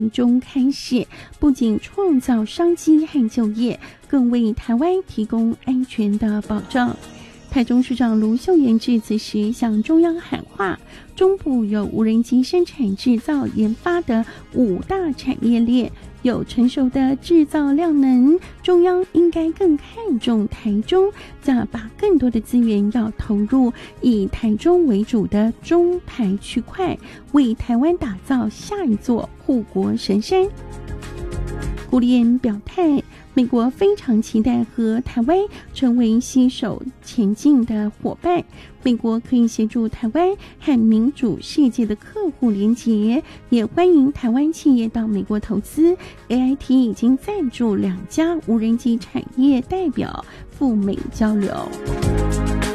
中开始，不仅创造商机和就业，更为台湾提供安全的保障。台中市长卢秀燕致辞时向中央喊话，中部有无人机生产制造研发的5大产业链，有成熟的制造量能，中央应该更看重台中，再把更多的资源要投入以台中为主的中台区块，为台湾打造下一座护国神山。古立言表态，美国非常期待和台湾成为携手前进的伙伴，美国可以协助台湾和民主世界的客户连结，也欢迎台湾企业到美国投资。 AIT 已经赞助2家无人机产业代表赴美交流。